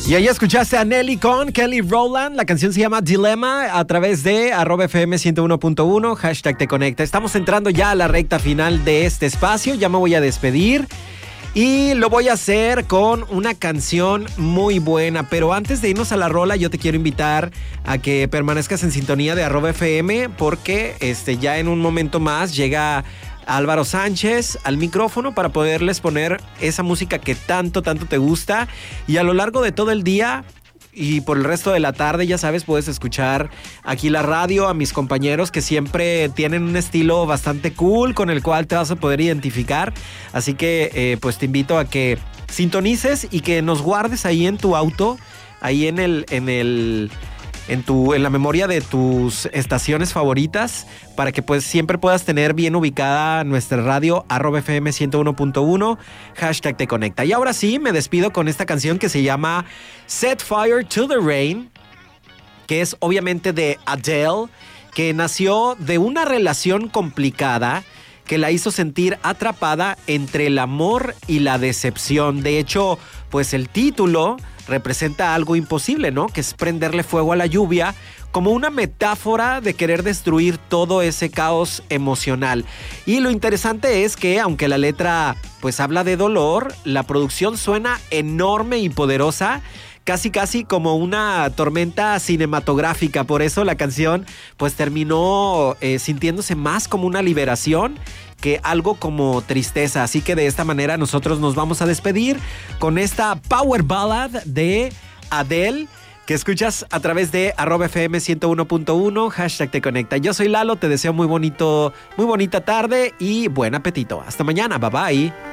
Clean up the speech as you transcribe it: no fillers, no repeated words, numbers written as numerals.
Y ahí escuchaste a Nelly con Kelly Rowland. La canción se llama Dilemma a través de @FM 101.1, hashtag Te Conecta. Estamos entrando ya a la recta final de este espacio. Ya me voy a despedir. Y lo voy a hacer con una canción muy buena. Pero antes de irnos a la rola, yo te quiero invitar a que permanezcas en sintonía de @FM, porque ya en un momento más llega Álvaro Sánchez al micrófono para poderles poner esa música que tanto te gusta. Y a lo largo de todo el día y por el resto de la tarde, ya sabes, puedes escuchar aquí la radio a mis compañeros que siempre tienen un estilo bastante cool con el cual te vas a poder identificar. Así que pues te invito a que sintonices y que nos guardes ahí en tu auto, ahí en la memoria de tus estaciones favoritas, para que pues siempre puedas tener bien ubicada nuestra radio @FM 101.1, hashtag Te Conecta. Y ahora sí, me despido con esta canción que se llama Set Fire to the Rain, que es obviamente de Adele, que nació de una relación complicada que la hizo sentir atrapada entre el amor y la decepción. De hecho, pues el título representa algo imposible, ¿no? Que es prenderle fuego a la lluvia, como una metáfora de querer destruir todo ese caos emocional. Y lo interesante es que, aunque la letra pues habla de dolor, la producción suena enorme y poderosa, casi como una tormenta cinematográfica. Por eso la canción pues terminó sintiéndose más como una liberación que algo como tristeza. Así que de esta manera nosotros nos vamos a despedir con esta Power Ballad de Adele, que escuchas a través de @FM 101.1, hashtag Te Conecta. Yo soy Lalo, te deseo muy bonita tarde y buen apetito. Hasta mañana, bye bye.